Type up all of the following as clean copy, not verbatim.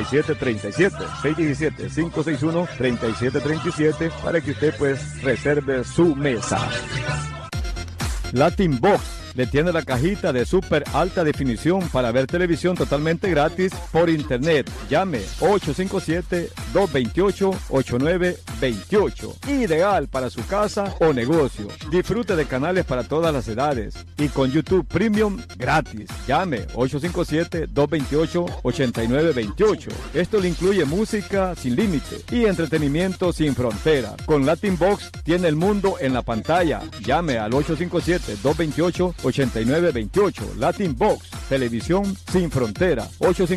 617-561-3737. 617-561-3737 para que usted pues reserve su mesa. Latin Box le tiene la cajita de súper alta definición para ver televisión totalmente gratis por internet. Llame 857-228-8928. Ideal para su casa o negocio. Disfrute de canales para todas las edades y con YouTube Premium gratis. Llame 857-228-8928. Esto le incluye música sin límite y entretenimiento sin frontera. Con Latin Box tiene el mundo en la pantalla. Llame al 857-228-8928. Latin Box, televisión sin frontera.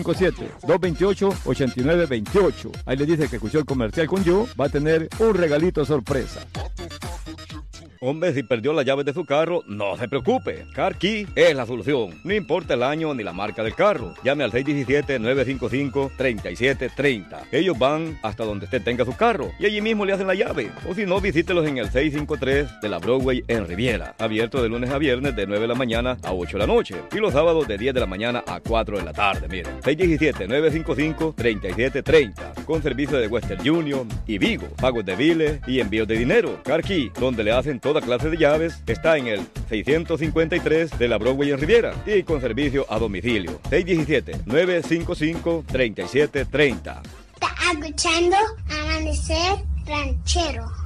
857-228-8928. Ahí le dice que escuchó el comercial con yo, va a tener un regalito sorpresa. Hombre, si perdió las llaves de su carro, no se preocupe. Car Key es la solución. No importa el año ni la marca del carro. Llame al 617-955-3730. Ellos van hasta donde usted tenga su carro y allí mismo le hacen la llave. O si no, visítelos en el 653 de la Broadway en Riviera. Abierto de lunes a viernes de 9 de la mañana a 8 de la noche. Y los sábados de 10 de la mañana a 4 de la tarde. Miren, 617-955-3730. Con servicio de Western Union y Vigo. Pagos de biles y envíos de dinero. Car Key, donde le hacen toda clase de llaves, está en el 653 de la Broadway en Riviera y con servicio a domicilio. 617-955-3730. Está escuchando Amanecer Ranchero.